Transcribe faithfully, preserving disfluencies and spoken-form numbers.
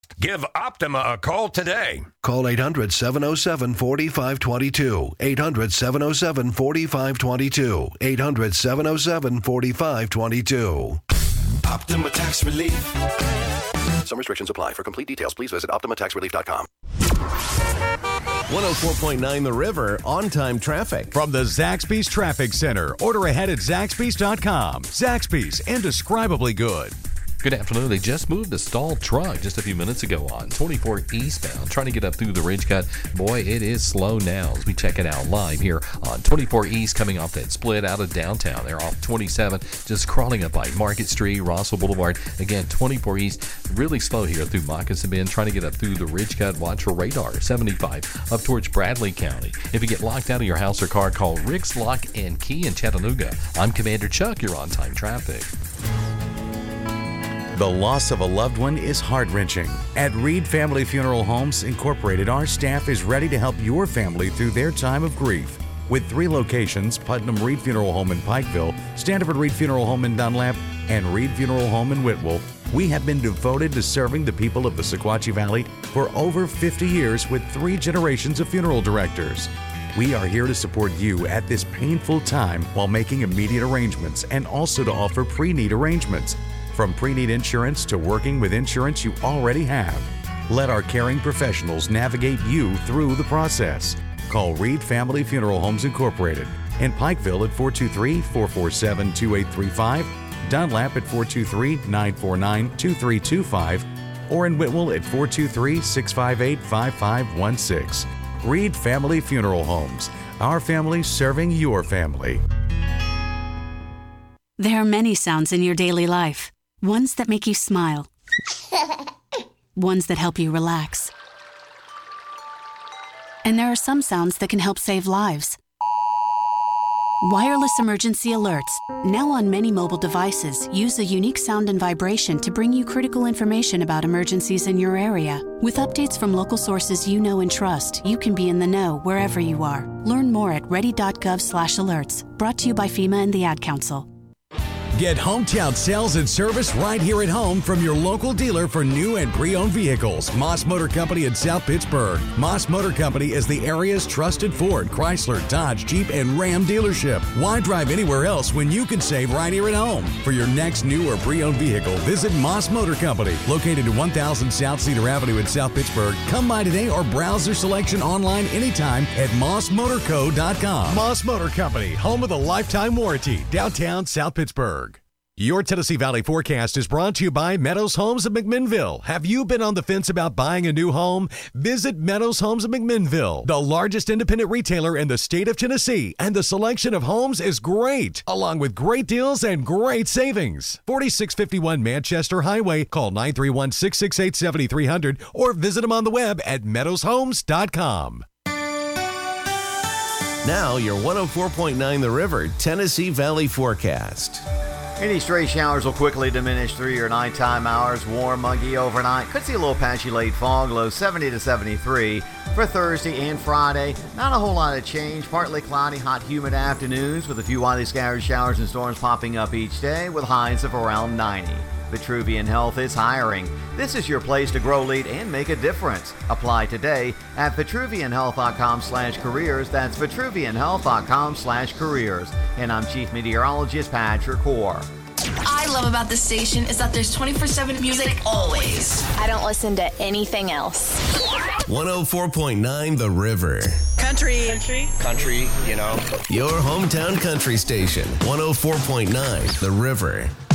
Give Optima a call today. Call eight hundred, seven oh seven, four five two two. eight hundred, seven oh seven, four five two two. eight hundred, seven oh seven, four five two two. Optima Tax Relief. Some restrictions apply. For complete details, please visit optima tax relief dot com. one oh four point nine The River, on-time traffic. From the Zaxby's Traffic Center. Order ahead at Zaxby's dot com. Zaxby's, indescribably good. Good afternoon. They just moved a stalled truck just a few minutes ago on twenty-four eastbound, trying to get up through the ridge cut. Boy, it is slow now as we check it out live here on twenty-four East, coming off that split out of downtown. They're off twenty-seven, just crawling up by Market Street, Rossville Boulevard. Again, twenty-four East, really slow here through Moccasin Bend, trying to get up through the ridge cut. Watch for radar. seventy-five up towards Bradley County. If you get locked out of your house or car, call Rick's Lock and Key in Chattanooga. I'm Commander Chuck. You're on time traffic. The loss of a loved one is heart-wrenching. At Reed Family Funeral Homes Incorporated, our staff is ready to help your family through their time of grief. With three locations, Putnam Reed Funeral Home in Pikeville, Standiford Reed Funeral Home in Dunlap, and Reed Funeral Home in Whitwell, we have been devoted to serving the people of the Sequatchie Valley for over fifty years with three generations of funeral directors. We are here to support you at this painful time while making immediate arrangements and also to offer pre-need arrangements. From pre-need insurance to working with insurance you already have. Let our caring professionals navigate you through the process. Call Reed Family Funeral Homes Incorporated in Pikeville at four two three, four four seven, two eight three five, Dunlap at four two three, nine four nine, two three two five, or in Whitwell at four two three, six five eight, five five one six. Reed Family Funeral Homes. Our family serving your family. There are many sounds in your daily life. Ones that make you smile. Ones that help you relax. And there are some sounds that can help save lives. Wireless emergency alerts, now on many mobile devices, use a unique sound and vibration to bring you critical information about emergencies in your area. With updates from local sources you know and trust, you can be in the know wherever you are. Learn more at ready dot gov slash alerts. Brought to you by FEMA and the Ad Council. Get hometown sales and service right here at home from your local dealer for new and pre-owned vehicles. Moss Motor Company in South Pittsburgh. Moss Motor Company is the area's trusted Ford, Chrysler, Dodge, Jeep, and Ram dealership. Why drive anywhere else when you can save right here at home? For your next new or pre-owned vehicle, visit Moss Motor Company, located at one thousand South Cedar Avenue in South Pittsburgh. Come by today or browse their selection online anytime at moss motor co dot com. Moss Motor Company, home of the lifetime warranty, downtown South Pittsburgh. Your Tennessee Valley forecast is brought to you by Meadows Homes of McMinnville. Have you been on the fence about buying a new home? Visit Meadows Homes of McMinnville, the largest independent retailer in the state of Tennessee, and the selection of homes is great, along with great deals and great savings. forty-six fifty-one Manchester Highway. Call nine three one, six six eight, seven three zero zero or visit them on the web at meadows homes dot com. Now, your one oh four point nine The River, Tennessee Valley forecast. Any stray showers will quickly diminish through your nighttime hours. Warm, muggy overnight. Could see a little patchy late fog. Low seventy to seventy-three for Thursday and Friday. Not a whole lot of change. Partly cloudy, hot, humid afternoons with a few widely scattered showers and storms popping up each day with highs of around ninety. Vitruvian Health is hiring. This is your place to grow, lead, and make a difference. Apply today at vitruvian health dot com slash careers. That's vitruvian health dot com slash careers. And I'm Chief Meteorologist Patrick Hoare. I love about this station is that there's twenty-four seven music always. I don't listen to anything else. one oh four point nine The River. Country. Country. Country, you know. Your hometown country station. one oh four point nine The River.